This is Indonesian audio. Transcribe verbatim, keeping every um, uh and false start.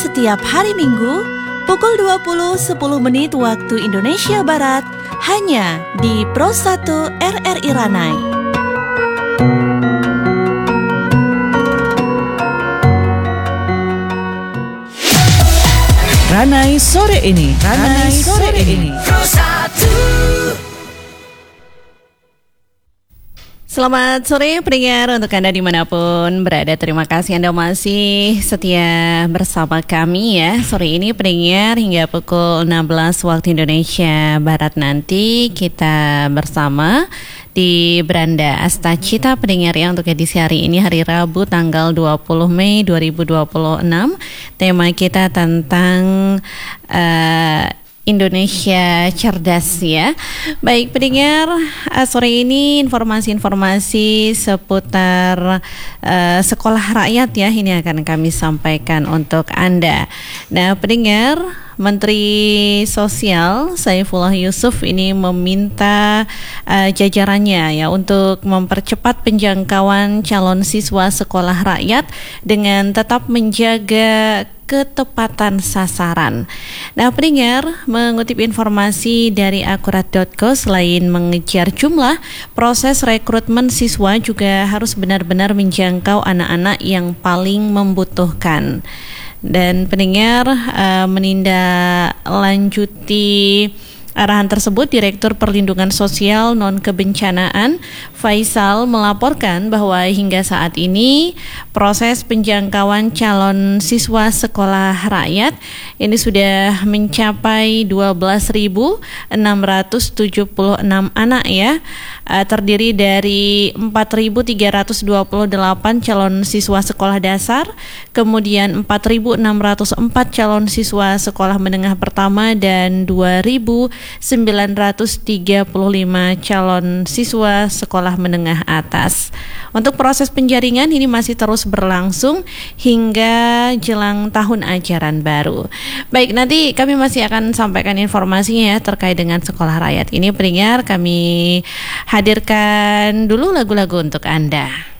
setiap hari Minggu pukul dua puluh sepuluh menit waktu Indonesia Barat hanya di Pro satu R R I Ranai. Ranai sore ini, Ranai sore ini. Pro satu. Selamat sore pendengar untuk Anda dimanapun berada. Terima kasih Anda masih setia bersama kami ya. Sore ini pendengar hingga pukul enam belas waktu Indonesia Barat nanti kita bersama di Beranda Astacita pendengar ya, untuk edisi hari ini hari Rabu tanggal dua puluh Mei dua ribu dua puluh enam. Tema kita tentang uh, Indonesia cerdas ya. Baik pendengar, uh, sore ini informasi-informasi seputar uh, sekolah rakyat ya, ini akan kami sampaikan untuk Anda. Nah pendengar, Menteri Sosial Saifullah Yusuf ini meminta uh, jajarannya ya untuk mempercepat penjangkauan calon siswa sekolah rakyat dengan tetap menjaga ketepatan sasaran. Nah, pendengar, mengutip informasi dari akurat dot co, selain mengejar jumlah, proses rekrutmen siswa juga harus benar-benar menjangkau anak-anak yang paling membutuhkan. Dan pendengar, uh, menindaklanjuti arahan tersebut, Direktur Perlindungan Sosial Non-Kebencanaan Faisal melaporkan bahwa hingga saat ini proses penjangkauan calon siswa sekolah rakyat ini sudah mencapai dua belas ribu enam ratus tujuh puluh enam anak ya, terdiri dari empat ribu tiga ratus dua puluh delapan calon siswa sekolah dasar, kemudian empat ribu enam ratus empat calon siswa sekolah menengah pertama, dan dua ribu sembilan ratus tiga puluh lima calon siswa sekolah menengah atas. Untuk proses penjaringan ini masih terus berlangsung hingga jelang tahun ajaran baru. Baik, nanti kami masih akan sampaikan informasinya ya terkait dengan sekolah rakyat ini. Pendengar, kami hadirkan dulu lagu-lagu untuk Anda.